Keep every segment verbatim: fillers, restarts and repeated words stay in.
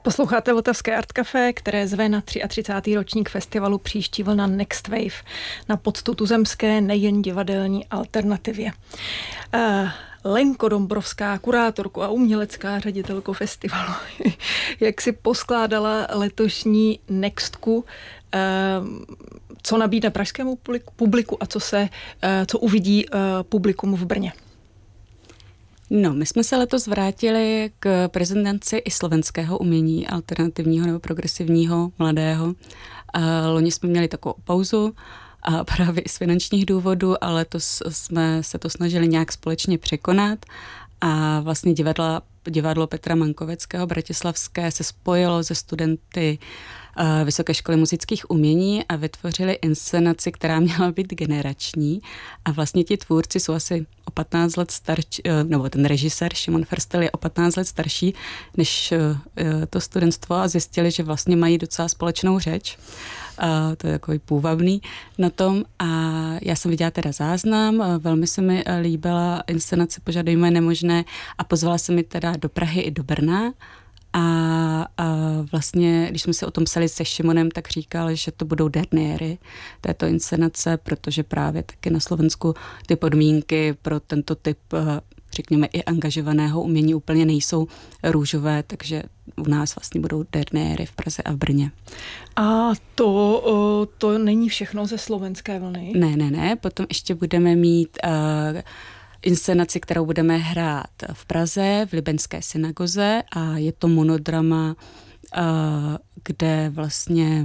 Posloucháte Vltavské Art Café, které zve na třicátý třetí ročník festivalu Příští vlna Next Wave na poctu tuzemské nejen divadelní alternativě. Uh, Lenko Dombrovská, kurátorko a umělecká ředitelko festivalu, jak si poskládala letošní Nextku, uh, co nabídne pražskému publiku a co, se, uh, co uvidí uh, publikum v Brně? No, my jsme se letos vrátili k prezentaci i slovenského umění, alternativního nebo progresivního, mladého. A loni jsme měli takovou pauzu a právě i z finančních důvodů, ale to jsme se to snažili nějak společně překonat a vlastně divadla, divadlo Petra Mankoveckého bratislavské se spojilo se studenty Vysoké školy muzických umění a vytvořili inscenaci, která měla být generační a vlastně ti tvůrci jsou asi o patnáct let starší, nebo ten režisér Šimon Ferstel je o patnáct let starší než to studentstvo a zjistili, že vlastně mají docela společnou řeč. A to je takový půvabný na tom a já jsem viděla teda záznam, velmi se mi líbila inscenace Požadujme nemožné a pozvala se mi teda do Prahy i do Brna. A, a vlastně, když jsme se o tom psali se Šimonem, tak říkal, že to budou derniéry této inscenace, protože právě taky na Slovensku ty podmínky pro tento typ, řekněme, i angažovaného umění úplně nejsou růžové, takže u nás vlastně budou derniéry v Praze a v Brně. A to, to není všechno ze slovenské vlny? Ne, ne, ne, potom ještě budeme mít Uh, inscenaci, kterou budeme hrát v Praze, v Libenské synagoze a je to monodrama, kde vlastně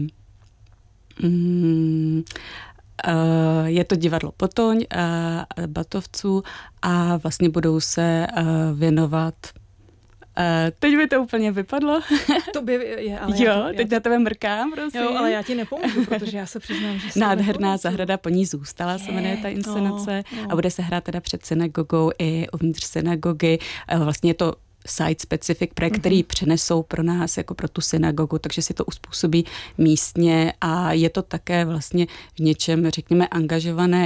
mm, je to divadlo Potoň Batovců a vlastně budou se věnovat. Uh, teď by to úplně vypadlo. To by je, ale jo, já to, teď já na tebe mrkám, prosím. Jo, ale já ti nepomůžu, protože já se přiznám, že Nádherná zahrada po ní zůstala, se jmenuje ta inscenace no, no. a bude se hrát teda před synagogou i uvnitř synagogy. Vlastně je to site-specific projekt, mm-hmm. který přenesou pro nás, jako pro tu synagogu, takže si to uspůsobí místně a je to také vlastně v něčem, řekněme, angažované.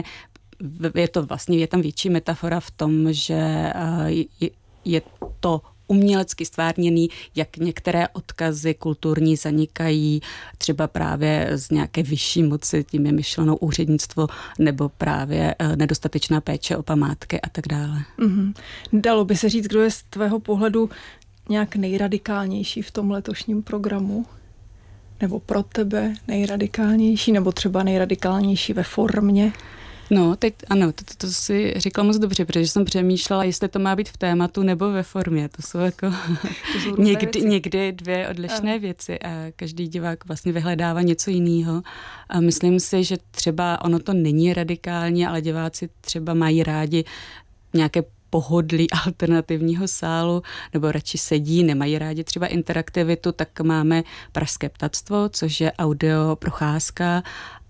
Je to vlastně, je tam větší metafora v tom, že je, je to umělecky stvárněný, jak některé odkazy kulturní zanikají třeba právě z nějaké vyšší moci, tím je myšleno úřednictvo nebo právě nedostatečná péče o památky a tak dále. Mm-hmm. Dalo by se říct, kdo je z tvého pohledu nějak nejradikálnější v tom letošním programu? Nebo pro tebe nejradikálnější, nebo třeba nejradikálnější ve formě? No, teď ano, to, to, to si říkala moc dobře, protože jsem přemýšlela, jestli to má být v tématu nebo ve formě. To jsou jako to jsou někdy, někdy dvě odlišné ano. věci a každý divák vlastně vyhledává něco jiného. A myslím si, že třeba ono to není radikální, ale diváci třeba mají rádi nějaké pohodlí alternativního sálu, nebo radši sedí, nemají rádi třeba interaktivitu, tak máme Pražské ptactvo, což je audio procházka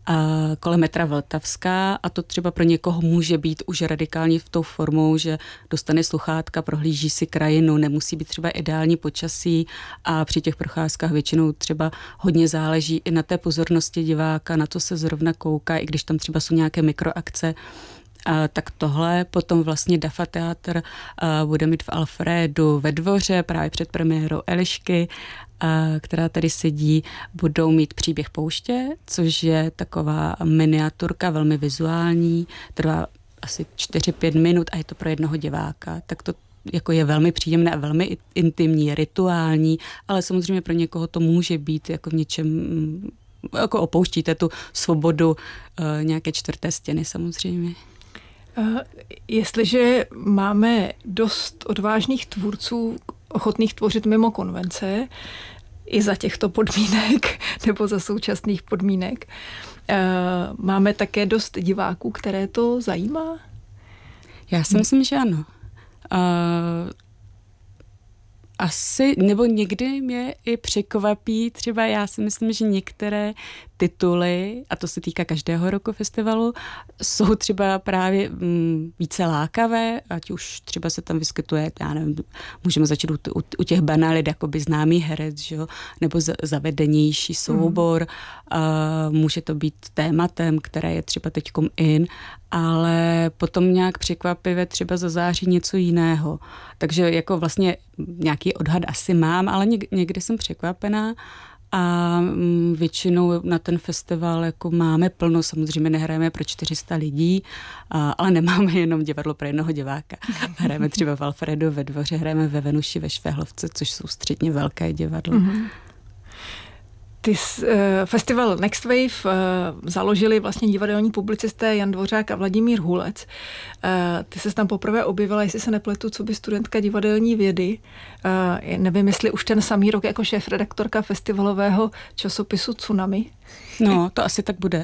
kolem metra Vltavská a to třeba pro někoho může být už radikálně v tou formou, že dostane sluchátka, prohlíží si krajinu, nemusí být třeba ideální počasí a při těch procházkách většinou třeba hodně záleží i na té pozornosti diváka, na to se zrovna kouká, i když tam třeba jsou nějaké mikroakce. A tak tohle, potom vlastně Dafa Teatr bude mít v Alfrédu ve Dvoře právě před premiérou Elišky, a, která tady sedí, budou mít Příběh pouště, což je taková miniaturka velmi vizuální, trvá asi čtyři pět minut a je to pro jednoho diváka. Tak to jako je velmi příjemné a velmi intimní, rituální, ale samozřejmě pro někoho to může být jako v něčem, jako opouštíte tu svobodu uh, nějaké čtvrté stěny samozřejmě. Jestliže máme dost odvážných tvůrců, ochotných tvořit mimo konvence, i za těchto podmínek nebo za současných podmínek, máme také dost diváků, které to zajímá? Já si myslím, že ano. Uh... Asi, nebo někdy mě i překvapí, třeba já si myslím, že některé tituly, a to se týká každého roku festivalu, jsou třeba právě mm, více lákavé, ať už třeba se tam vyskytuje, já nevím, můžeme začít u, u, u těch banálid, jakoby známý herec, že jo, nebo z, zavedenější soubor, mm. uh, může to být tématem, které je třeba teďkom in, ale potom nějak překvapivě třeba zazáří něco jiného. Takže jako vlastně nějaký odhad asi mám, ale něk, někdy jsem překvapená. A většinou na ten festival jako máme plno, samozřejmě nehrajeme pro čtyři sta lidí, a, ale nemáme jenom divadlo pro jednoho diváka. Hrajeme třeba v Alfredu ve Dvoře, hrajeme ve Venuši ve Švehlovce, což jsou středně velké divadlo. Mm-hmm. Ty uh, festival Next Wave uh, založili vlastně divadelní publicisté Jan Dvořák a Vladimír Hulec. Uh, ty ses tam poprvé objevila, jestli se nepletu, co by studentka divadelní vědy. Uh, nevím, jestli už ten samý rok jako šéfredaktorka festivalového časopisu Tsunami. No, to asi tak bude.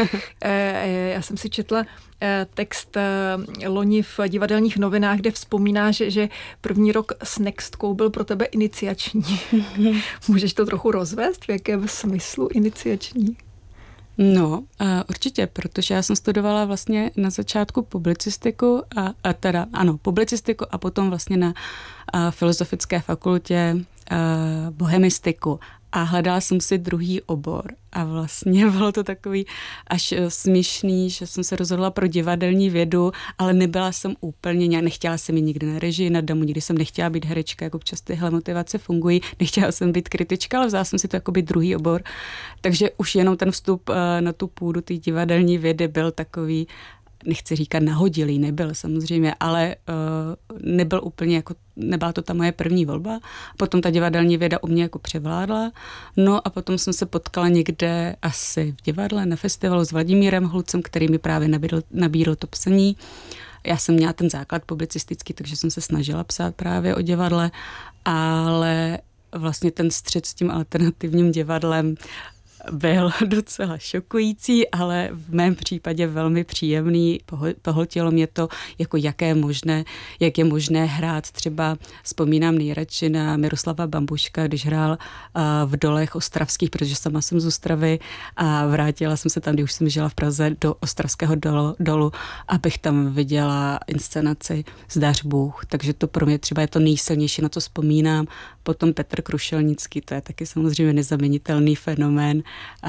Já jsem si četla text loni v divadelních novinách, kde vzpomíná, že, že první rok s Nextkou byl pro tebe iniciační. Můžeš to trochu rozvést? V jakém smyslu iniciační? No, určitě, protože já jsem studovala vlastně na začátku publicistiku a, a teda, ano, publicistiku a potom vlastně na a, filozofické fakultě a, bohemistiku. A hledala jsem si druhý obor a vlastně bylo to takový až směšný, že jsem se rozhodla pro divadelní vědu, ale nebyla jsem úplně nějak, nechtěla jsem jít nikdy na režii, na domu, nikdy jsem nechtěla být herečka, jako občas tyhle motivace fungují, nechtěla jsem být kritička, ale vzala jsem si to jako být druhý obor. Takže už jenom ten vstup na tu půdu té divadelní vědy byl takový, nechci říkat nahodilý, nebyl samozřejmě, ale uh, nebyl úplně jako, nebyla to ta moje první volba. Potom ta divadelní věda u mě jako převládla. No a potom jsem se potkala někde asi v divadle na festivalu s Vladimírem Hulcem, který mi právě nabídl, nabídl to psaní. Já jsem měla ten základ publicistický, takže jsem se snažila psát právě o divadle, ale vlastně ten střet s tím alternativním divadlem byl docela šokující, ale v mém případě velmi příjemný. Pohltilo mě to, jako jaké možné, jak je možné hrát. Třeba vzpomínám nejradši na Miroslava Bambuška, když hrál v Dolech ostravských, protože sama jsem z Ostravy a vrátila jsem se tam, když už jsem žila v Praze, do ostravského dolu, dolu, abych tam viděla inscenaci Zdař Bůh. Takže to pro mě třeba je to nejsilnější, na co vzpomínám. Potom Petr Krušelnický, to je taky samozřejmě nezaměnitelný fenomén. A,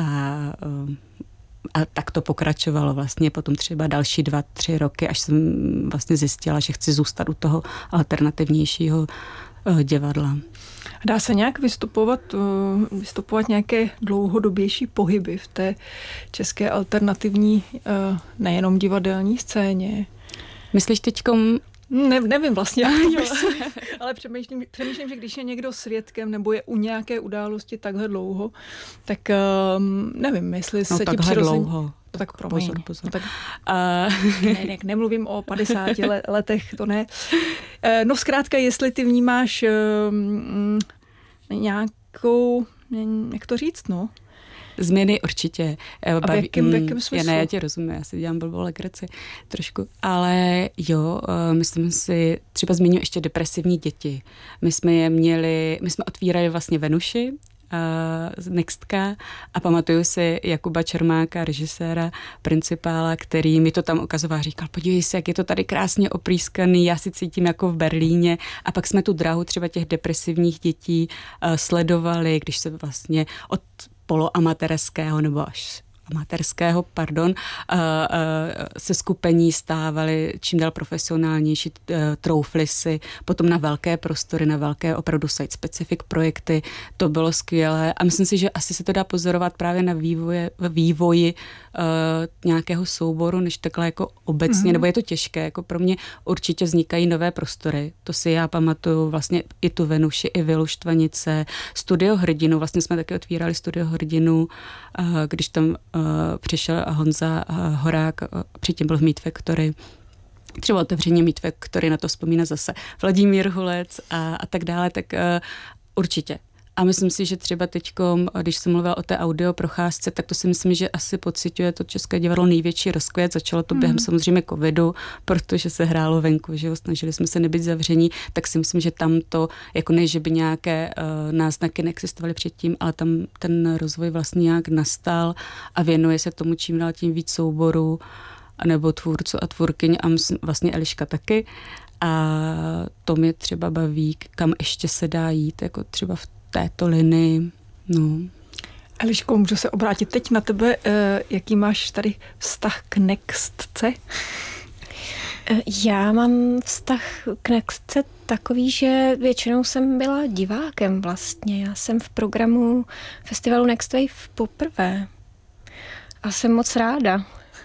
a tak to pokračovalo vlastně potom třeba další dva, tři roky, až jsem vlastně zjistila, že chci zůstat u toho alternativnějšího divadla. Dá se nějak vystupovat, vystupovat nějaké dlouhodobější pohyby v té české alternativní, nejenom divadelní scéně? Myslíš teďkom... Ne, nevím vlastně, ale přemýšlím, přemýšlím, že když je někdo svědkem nebo je u nějaké události takhle dlouho, tak um, nevím, jestli no, se ti přirozeně... dlouho. Tak promiň. Pozor, pozor. No, tak, uh... ne, ne, nemluvím o padesáti letech, to ne. No zkrátka, jestli ty vnímáš um, nějakou, jak to říct, no? Změny určitě. A v jakém, v jakém smyslu? Já ne, já tě rozumím, já si dělám blbou legraci trošku. Ale jo, myslím si, třeba zmíním ještě depresivní děti. My jsme je měli, my jsme otvírali vlastně Venuši, Uh, Nextka a pamatuju si Jakuba Čermáka, režiséra, principála, který mi to tam ukazoval, říkal, podívej se, jak je to tady krásně oprýskaný, já si cítím jako v Berlíně a pak jsme tu dráhu třeba těch depresivních dětí uh, sledovali, když se vlastně od poloamatérského nebo až amatérského, pardon, se skupení stávaly čím dál profesionálnější, troufly si potom na velké prostory, na velké opravdu site-specific projekty. To bylo skvělé a myslím si, že asi se to dá pozorovat právě na vývoje, vývoji uh, nějakého souboru, než takhle jako obecně, mm-hmm. nebo je to těžké. Jako pro mě určitě vznikají nové prostory. To si já pamatuju vlastně i tu Venuši, i Vilu Štvanice, Studio Hrdinu. Vlastně jsme taky otvírali Studio Hrdinu, uh, když tam uh, přišel Honza Horák, předtím byl v Meat Factory. Třeba otevřeně Meat Factory, na to vzpomíná zase Vladimír Hulec a, a tak dále, tak uh, určitě. A myslím si, že třeba teďkom, když jsem mluvila o té audio procházce, tak to si myslím, že asi pociťuje to České divadlo největší rozkvět. Začalo to během mm. samozřejmě covidu, protože se hrálo venku, že jo, snažili jsme se nebyt zavření, tak si myslím, že tam to, jako ne, že by nějaké uh, náznaky neexistovaly předtím, ale tam ten rozvoj vlastně nějak nastal a věnuje se tomu čím dál tím víc souborů, nebo tvůrců a tvůrkyň a vlastně Eliška taky. A to mě třeba baví, kam ještě se dá jít, jako třeba v této linii, no. Eliško, můžu se obrátit teď na tebe, jaký máš tady vztah k Nextce? Já mám vztah k Nextce takový, že většinou jsem byla divákem vlastně. Já jsem v programu festivalu Next Wave poprvé a jsem moc ráda.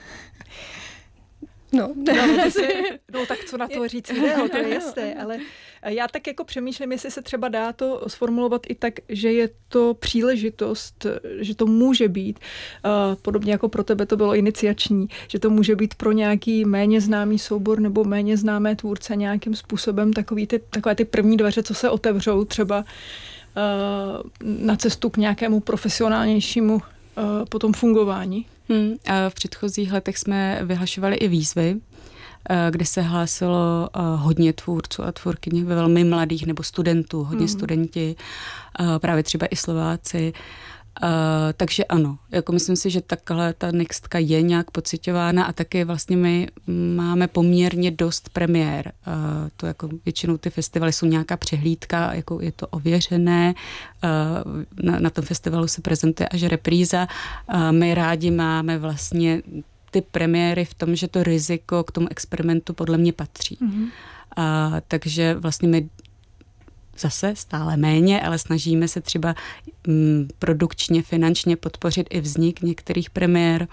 No, no, si, no tak co na to říct jiného, to je jasné, ale já tak jako přemýšlím, jestli se třeba dá to sformulovat i tak, že je to příležitost, že to může být, uh, podobně jako pro tebe to bylo iniciační, že to může být pro nějaký méně známý soubor nebo méně známé tvůrce nějakým způsobem takový ty, takové ty první dveře, co se otevřou třeba uh, na cestu k nějakému profesionálnějšímu uh, potom fungování. Hmm, a v předchozích letech jsme vyhlašovali i výzvy, kde se hlásilo hodně tvůrců a tvůrkyň ve velmi mladých nebo studentů, hodně hmm. studenti, právě třeba i Slováci. Uh, takže ano, jako myslím si, že takhle ta Nextka je nějak pocitována a taky vlastně my máme poměrně dost premiér. Uh, to jako většinou ty festivaly jsou nějaká přehlídka, jako je to ověřené, uh, na, na tom festivalu se prezentuje až repríza. Uh, my rádi máme vlastně ty premiéry v tom, že to riziko k tomu experimentu podle mě patří. Mm-hmm. Uh, takže vlastně my zase stále méně, ale snažíme se třeba m, produkčně, finančně podpořit i vznik některých premiér.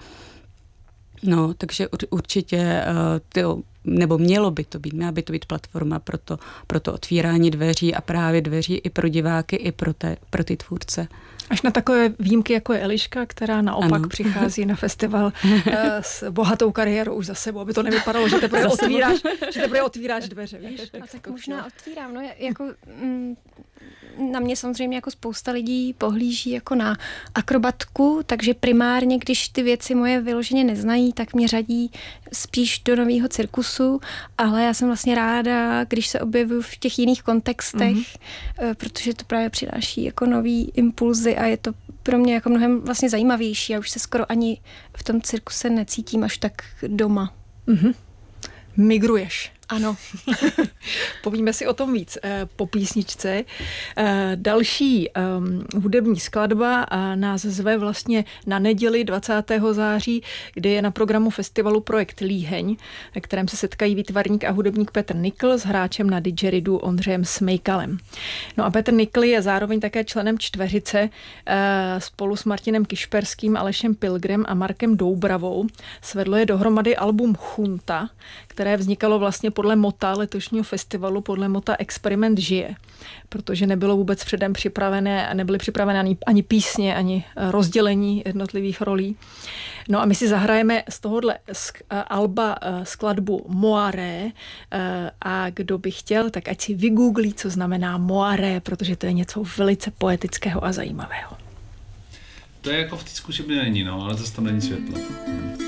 No, takže ur, určitě, uh, tyjo, nebo mělo by to být, měla by to být platforma pro to, pro to otvírání dveří a právě dveří i pro diváky, i pro, te, pro ty tvůrce. Až na takové výjimky, jako je Eliška, která naopak ano. přichází na festival uh, s bohatou kariérou už za sebou, aby to nevypadalo, že teprve otvíráš, že teprve otvíráš dveře, víš? A tak možná otvírám, no, jako mm, na mě samozřejmě jako spousta lidí pohlíží jako na akrobatku, takže primárně, když ty věci moje vyloženě neznají, tak mě řadí spíš do nového cirkusu, ale já jsem vlastně ráda, když se objevuju v těch jiných kontextech, mm-hmm. protože to právě přináší jako nový impulzy a je to pro mě jako mnohem vlastně zajímavější. Já už se skoro ani v tom cirkuse necítím až tak doma. Mm-hmm. Migruješ. Ano. Povíme si o tom víc po písničce. Další um, hudební skladba nás zve vlastně na neděli dvacátého září, kdy je na programu festivalu projekt Líheň, ve kterém se setkají výtvarník a hudebník Petr Nikl s hráčem na didgeridu Ondřejem Smejkalem. No a Petr Nikl je zároveň také členem Čtveřice spolu s Martinem Kišperským, Alešem Pilgrem a Markem Doubravou. Svedlo je dohromady album Chunta, které vznikalo vlastně podle mota letošního festivalu, podle mota Experiment žije, protože nebylo vůbec předem připravené, nebyly připravené ani, ani písně, ani rozdělení jednotlivých rolí. No a my si zahrajeme z tohohle alba skladbu Moiré a kdo by chtěl, tak ať si vygooglí, co znamená Moiré, protože to je něco velice poetického a zajímavého. To je jako v té zkušebně není, no, ale zase tam není světlo.